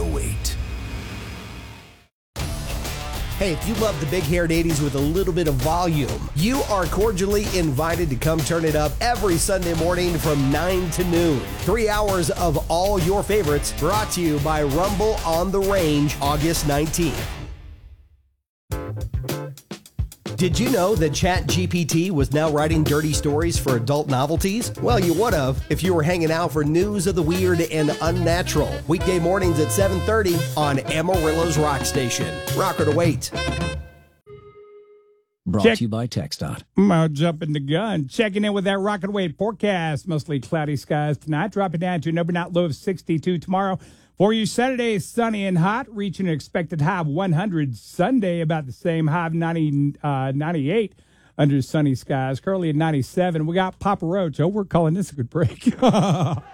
808. Hey, if you love the big-haired 80s with a little bit of volume, you are cordially invited to come turn it up every Sunday morning from 9 to noon. 3 hours of all your favorites brought to you by Rumble on the Range, August 19th. Did you know that ChatGPT was now writing dirty stories for adult novelties? Well, you would have if you were hanging out for news of the weird and unnatural. Weekday mornings at 7:30 on Amarillo's Rock Station. Rock or to wait. Brought to you by TxDOT. I'm jumping the gun. Checking in with that Rocket Wave forecast. Mostly cloudy skies tonight. Dropping down to an overnight low of 62 tomorrow. For you, Saturday, sunny and hot, reaching an expected high of 100. Sunday, about the same, high of 98 under sunny skies. Currently at 97. We got Papa Roach. Oh, we're calling this a good break.